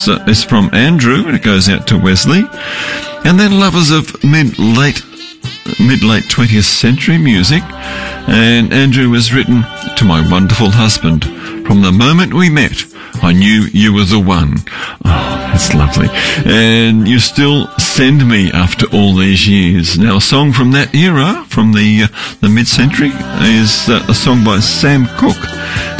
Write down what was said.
It's from Andrew, and it goes out to Wesley. And then lovers of mid-late 20th century music. And Andrew has written, to my wonderful husband, from the moment we met, I knew you were the one. Oh, that's lovely. And you still send me after all these years. Now, a song from that era, from the mid-century, is a song by Sam Cooke.